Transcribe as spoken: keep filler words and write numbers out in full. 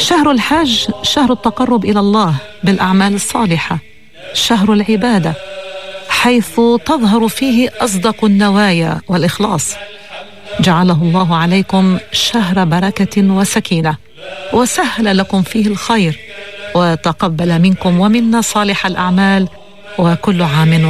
شهر الحج شهر التقرب إلى الله بالأعمال الصالحة، شهر العبادة حيث تظهر فيه أصدق النوايا والإخلاص. جعله الله عليكم شهر بركة وسكينة، وسهل لكم فيه الخير، وتقبل منكم ومنا صالح الأعمال، وكل عام